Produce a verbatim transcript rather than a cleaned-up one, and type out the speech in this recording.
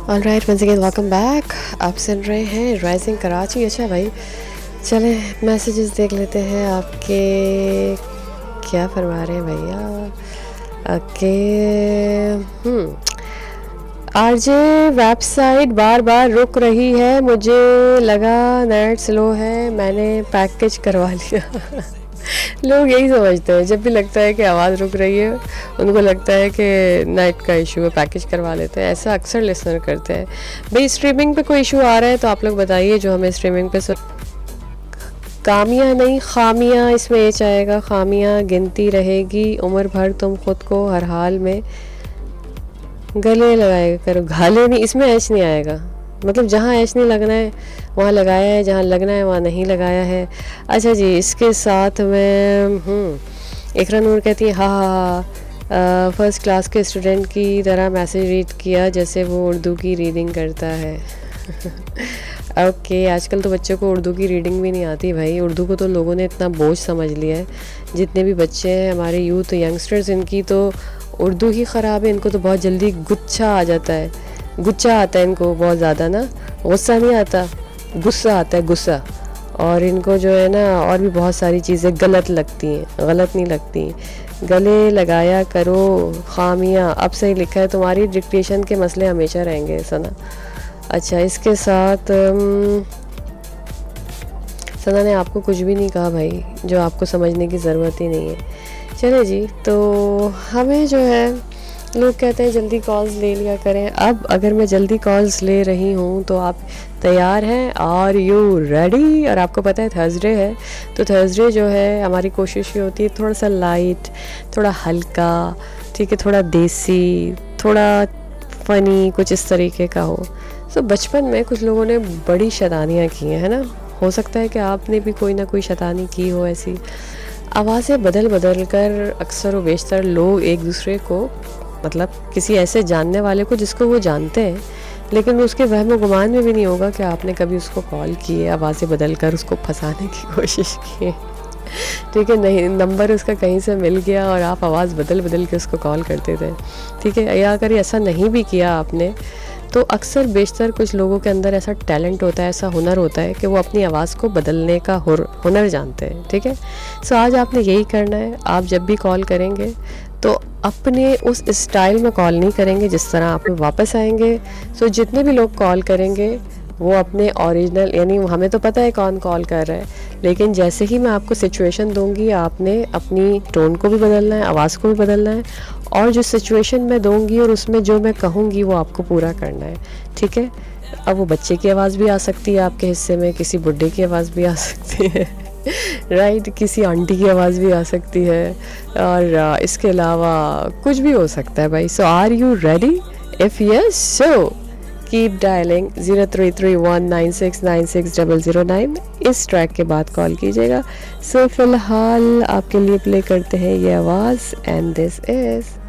All right, once again welcome back. आप सुन रहे हैं राइजिंग कराची। अच्छा भाई, चलें मैसेजेस देख लेते हैं आपके, क्या फरमा रहे हैं भैया। ओके, हम्म आरजे वेबसाइट बार बार रुक रही है, मुझे लगा नेट स्लो है, मैंने पैकेज करवा लिया। लोग यही समझते हैं, जब भी लगता है कि आवाज़ रुक रही है उनको लगता है कि नेट का इशू है, पैकेज करवा लेते हैं। ऐसा अक्सर लिसनर करते हैं। भाई स्ट्रीमिंग पे कोई इशू आ रहा है तो आप लोग बताइए, जो हमें स्ट्रीमिंग पे सुन। कामियाँ नहीं खामियाँ इसमें एच आएगा, खामियाँ गिनती रहेगी उम्र भर, तुम खुद को हर हाल में गले लगाएगा करो। घाले नहीं, इसमें एच नहीं आएगा, मतलब जहाँ एच नहीं लगना है वहाँ लगाया है, जहाँ लगना है वहाँ नहीं लगाया है। अच्छा जी, इसके साथ में हम्म इकरा नूर कहती है हाँ हाँ फर्स्ट क्लास के स्टूडेंट की तरह मैसेज रीड किया जैसे वो उर्दू की रीडिंग करता है। ओके okay, आजकल तो बच्चों को उर्दू की रीडिंग भी नहीं आती भाई। उर्दू को तो लोगों ने इतना बोझ समझ लिया है। जितने भी बच्चे हैं हमारे यूथ यंगस्टर्स, इनकी तो उर्दू ही ख़राब है। इनको तो बहुत जल्दी गुच्छा आ जाता है, गुच्छा आता है इनको बहुत ज़्यादा ना, गुस्सा नहीं आता, गुस्सा आता है, गुस्सा। और इनको जो है ना और भी बहुत सारी चीज़ें गलत लगती हैं, गलत नहीं लगती। गले लगाया करो खामियाँ, अब सही लिखा है। तुम्हारी डिक्टेशन के मसले हमेशा रहेंगे सना। अच्छा, इसके साथ सना ने आपको कुछ भी नहीं कहा भाई, जो आपको समझने की ज़रूरत ही नहीं है। चले जी, तो हमें जो है लोग कहते हैं जल्दी कॉल्स ले लिया करें। अब अगर मैं जल्दी कॉल्स ले रही हूँ तो आप तैयार हैं? Are you ready? और आपको पता है थर्सडे है, तो थर्सडे जो है हमारी कोशिश ये होती है थोड़ा सा लाइट, थोड़ा हल्का, ठीक है, थोड़ा देसी, थोड़ा फ़नी, कुछ इस तरीके का हो। तो बचपन में कुछ लोगों ने बड़ी शैतानियाँ की हैं, है ना। हो सकता है कि आपने भी कोई ना कोई शैतानी की हो ऐसी। आवाज़ें बदल बदल कर अक्सर व बेशतर लोग एक दूसरे को, मतलब किसी ऐसे जानने वाले को जिसको वो जानते हैं, लेकिन उसके वहम गुमान में भी नहीं होगा कि आपने कभी उसको कॉल किए, आवाज़ें बदल कर उसको फंसाने की कोशिश की। ठीक है, नहीं, नंबर उसका कहीं से मिल गया और आप आवाज़ बदल बदल के उसको कॉल करते थे। ठीक है, या अगर ऐसा नहीं भी किया आपने, तो अक्सर बेशतर कुछ लोगों के अंदर ऐसा टैलेंट होता है, ऐसा हुनर होता है कि वो अपनी आवाज़ को बदलने का हुनर जानते हैं। ठीक है, सो आज आपने यही करना है। आप जब भी कॉल करेंगे तो अपने उस स्टाइल में कॉल नहीं करेंगे जिस तरह आप वापस आएंगे। सो जितने भी लोग कॉल करेंगे वो अपने ओरिजिनल, यानी हमें तो पता है कौन कॉल कर रहा है, लेकिन जैसे ही मैं आपको सिचुएशन दूंगी आपने अपनी टोन को भी बदलना है, आवाज़ को भी बदलना है, और जो सिचुएशन मैं दूंगी और उसमें जो मैं कहूँगी वो आपको पूरा करना है। ठीक है, अब वो बच्चे की आवाज़ भी आ सकती है आपके हिस्से में, किसी बुढ़े की आवाज़ भी आ सकती है, राइट right? किसी आंटी की आवाज़ भी आ सकती है, और इसके अलावा कुछ भी हो सकता है भाई। सो are you ready? If yes, so keep dialling zero three three one nine six nine six double zero nine. इस ट्रैक के बाद कॉल कीजिएगा। सो फिलहाल आपके लिए प्ले करते हैं ये आवाज़, एंड दिस इज़